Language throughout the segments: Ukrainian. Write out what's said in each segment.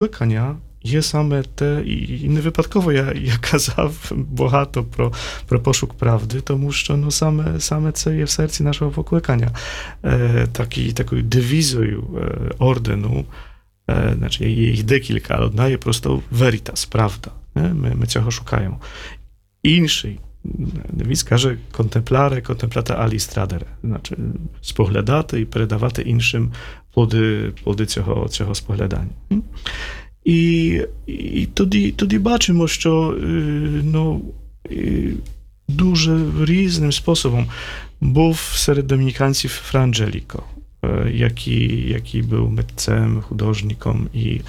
покликання є саме те, і не випадково я казав багато про пошук правди, тому що ну, саме це є в серці нашого покликання. Такою девізою ордену, значить, є їх декілька, але одна є просто veritas, правда. Ми цього шукаємо. Інший девіз каже contemplare, contemplata alis tradere, значить споглядати і передавати іншим плоди цього споглядання. І тоді бачимо, що ну, дуже різним способом був серед домініканців Fra Angelico, який був митцем, художником і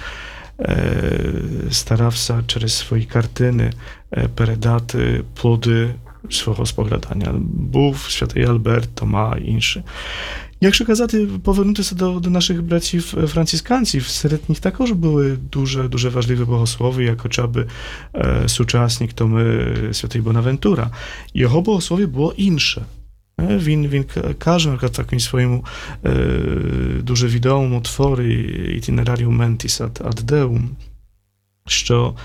старався через свої картини передати плоди свого споглядання. Був святий Альберт, Тома і інші. Якщо казати, повернутися до наших братів францисканців, серед них також були дуже важливі богослови, як хоча б сучасник Томи святий Бонавентура. Його богослов'я було інше. Він каже, наприклад, в такому своєму дуже відомому творі «Itinerarium mentis ad Deum», що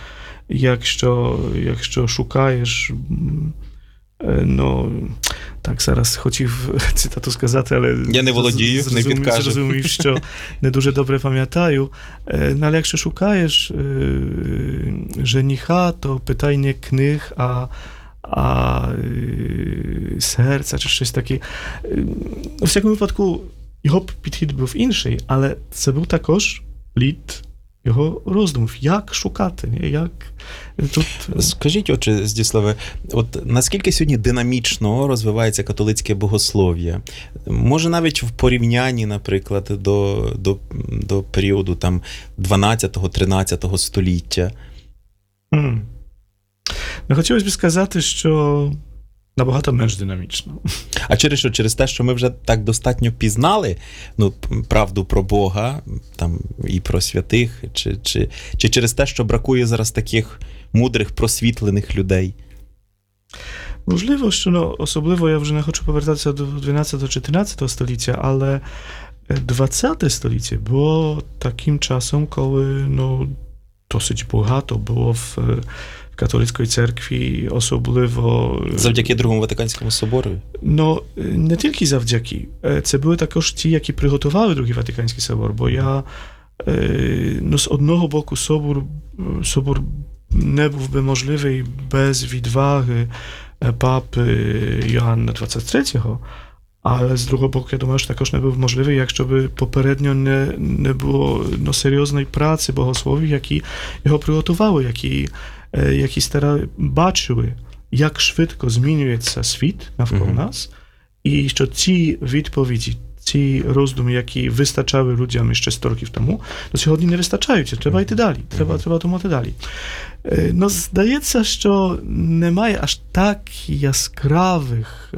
якщо шукаєш, ну, так, зараз хотів цитату сказати, але я не володію, не підкажу. Зрозумів, що не дуже добре пам'ятаю. Але якщо шукаєш жениха, то питай не книг, а серця чи щось таке. У всякому випадку його підхід був інший, але це був також плід його роздумів. Як шукати? Як тут... Скажіть, отже, Здіславе, от наскільки сьогодні динамічно розвивається католицьке богослов'я? Може, навіть в порівнянні, наприклад, до періоду там 12-13 століття? Не хотілося б сказати, що набагато менш динамічно. А через що? Через те, що ми вже так достатньо пізнали, ну, правду про Бога, там, і про святих, чи через те, що бракує зараз таких мудрих, просвітлених людей? Можливо, що, ну, особливо я вже не хочу повертатися до 12 чи 13 століття, але 20 століття було таким часом, коли, ну, досить багато було в католицької церкві, особливо... Завдяки Другому Ватиканському собору? Ну, не тільки завдяки. Це були також ті, які приготували Другий Ватиканський собор, бо ну, з одного боку собор не був би можливий без відваги папи Йоанна XXIII, але з другого боку, я думаю, що також не був можливий, якщо би попередньо не було, ну, серйозної праці богословів, які його приготували, які бачили, як швидко змінюється світ навколо нас, і що ці відповіді, ці роздуми, які вистачали людям ще 100 років тому, до сьогодні не вистачають. Треба йти далі, треба думати далі. Ну, здається, що немає аж так яскравих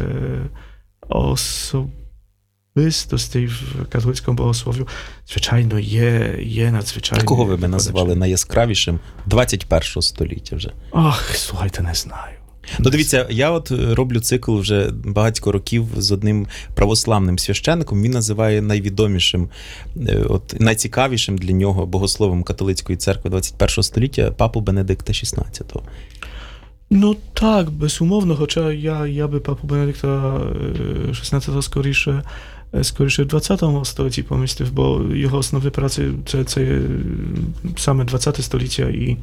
особистостей в католицькому богослов'ю. Звичайно, є надзвичайно. А кого ви б назвали найяскравішим 21 століття вже? Ах, слухайте, не знаю. Ну, дивіться, я от роблю цикл вже багатько років з одним православним священником. Він називає найвідомішим, от найцікавішим для нього богословом католицької церкви 21 століття папу Бенедикта XVI. Ну так, безумовно, хоча я би папу Бенедикта XVI скоріше в 20 столітті помістив, бо його основні праці це є саме 20 століття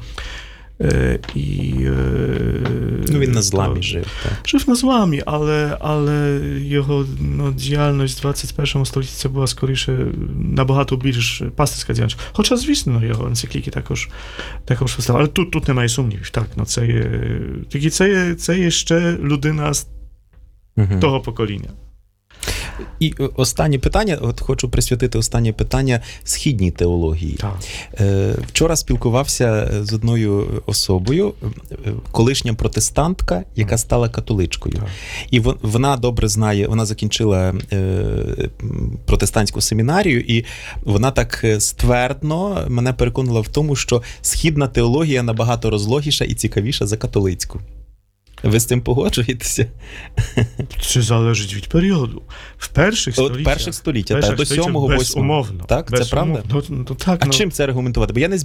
ну, він на зламі жив. Так. Жив на зламі, але його, ну, діяльність в 21 столітті це була скоріше набагато більш пастирська діяльність. Хоча, звісно, його енцикліки також виставили. Але тут немає сумнівів. Так, ну, це є ще людина з того покоління. І останнє питання, от хочу присвятити останнє питання східній теології. Так. Вчора спілкувався з одною особою, колишня протестантка, яка стала католичкою. Так. І вона добре знає, вона закінчила протестантську семінарію, і вона так ствердно мене переконала в тому, що східна теологія набагато розлогіша і цікавіша за католицьку. Ви з цим погоджуєтеся? Це залежить від періоду. В перших століттях. Перших століттях, до 7-го, 8-го. безумовно. Так, це правда? Ну, так, А чим це аргументувати? Бо я не